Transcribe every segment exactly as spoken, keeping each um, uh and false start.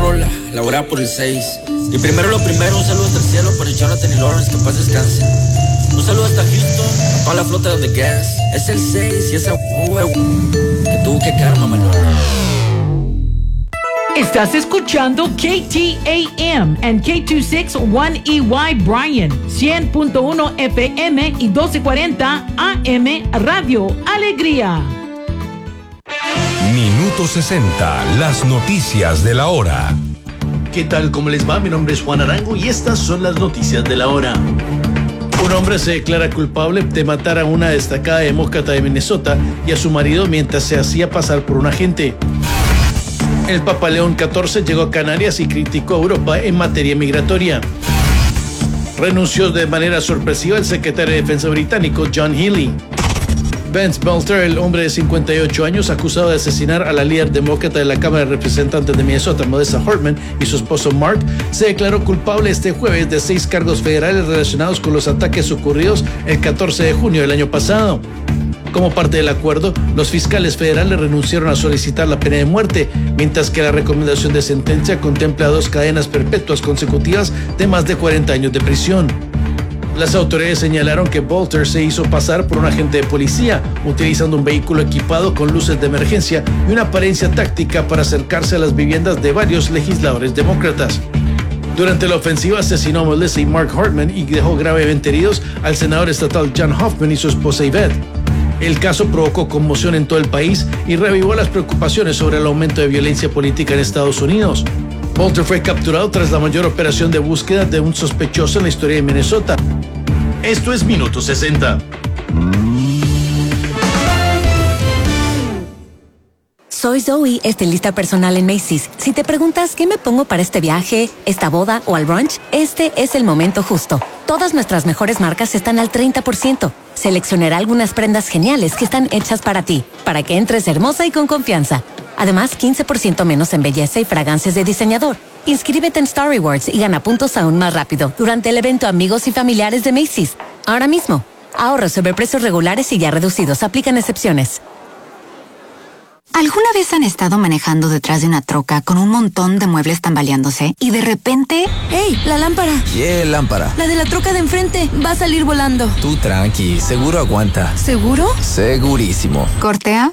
rola, elaborada por el seis. Y primero lo primero, un saludo hasta el cielo para Jonathan y Lawrence, que paz descanse. Un saludo hasta Houston, a toda la flota de The Gas. Es el seis y esa huevo que tuvo que caer, mamá. Estás escuchando K T A M and K dos sesenta y uno E Y Bryan, cien punto uno F M y doce cuarenta A M Radio Alegría. Minuto sesenta, las noticias de la hora. ¿Qué tal? ¿Cómo les va? Mi nombre es Juan Arango y estas son las noticias de la hora. Un hombre se declara culpable de matar a una destacada demócrata de Minnesota y a su marido mientras se hacía pasar por un agente. El Papa León catorce llegó a Canarias y criticó a Europa en materia migratoria. Renunció de manera sorpresiva el secretario de Defensa británico John Healey. Vance Belter, el hombre de cincuenta y ocho años acusado de asesinar a la líder demócrata de la Cámara de Representantes de Minnesota, Melissa Hartman, y su esposo Mark, se declaró culpable este jueves de seis cargos federales relacionados con los ataques ocurridos el catorce de junio del año pasado. Como parte del acuerdo, los fiscales federales renunciaron a solicitar la pena de muerte, mientras que la recomendación de sentencia contempla dos cadenas perpetuas consecutivas de más de cuarenta años de prisión. Las autoridades señalaron que Bolter se hizo pasar por un agente de policía, utilizando un vehículo equipado con luces de emergencia y una apariencia táctica para acercarse a las viviendas de varios legisladores demócratas. Durante la ofensiva asesinó a Melissa y Mark Hartman y dejó gravemente heridos al senador estatal John Hoffman y su esposa Yvette. El caso provocó conmoción en todo el país y revivó las preocupaciones sobre el aumento de violencia política en Estados Unidos. Bolter fue capturado tras la mayor operación de búsqueda de un sospechoso en la historia de Minnesota. Esto es Minuto sesenta. Soy Zoe, estilista personal en Macy's. Si te preguntas qué me pongo para este viaje, esta boda o al brunch, este es el momento justo. Todas nuestras mejores marcas están al treinta por ciento. Seleccionaré algunas prendas geniales que están hechas para ti, para que entres hermosa y con confianza. Además, quince por ciento menos en belleza y fragancias de diseñador. Inscríbete en Star Rewards y gana puntos aún más rápido durante el evento Amigos y Familiares de Macy's. Ahora mismo, ahorros sobre precios regulares y ya reducidos. Aplican excepciones. ¿Alguna vez han estado manejando detrás de una troca con un montón de muebles tambaleándose y de repente... ¡Ey! ¡La lámpara! ¿Qué lámpara? La de la troca de enfrente. Va a salir volando. Tú tranqui, seguro aguanta. ¿Seguro? Segurísimo. ¿Cortea?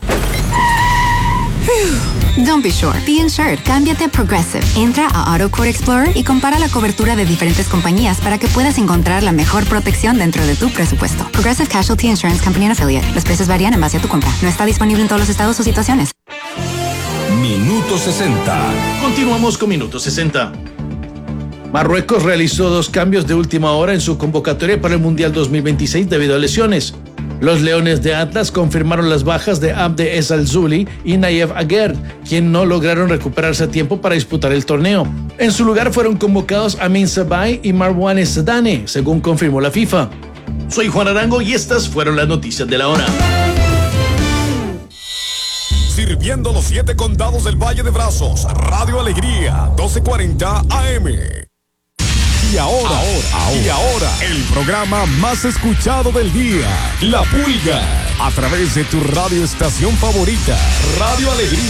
Don't be sure. Be insured. Cámbiate a Progressive. Entra a AutoQuote Explorer y compara la cobertura de diferentes compañías para que puedas encontrar la mejor protección dentro de tu presupuesto. Progressive Casualty Insurance Company and Affiliate. Los precios varían en base a tu compra. No está disponible en todos los estados o situaciones. Minuto sesenta. Continuamos con Minuto sesenta. Marruecos realizó dos cambios de última hora en su convocatoria para el Mundial dos mil veintiséis debido a lesiones. Los Leones de Atlas confirmaron las bajas de Abde Es Al-Zuli y Nayef Aguer, quien no lograron recuperarse a tiempo para disputar el torneo. En su lugar fueron convocados Amin Sabay y Marwan Sadane, según confirmó la FIFA. Soy Juan Arango y estas fueron las noticias de la hora. Sirviendo los siete condados del Valle de Brazos, Radio Alegría, doce cuarenta A M. Y ahora, ahora, ahora, y ahora, el programa más escuchado del día, La Pulga, a través de tu radioestación favorita, Radio Alegría.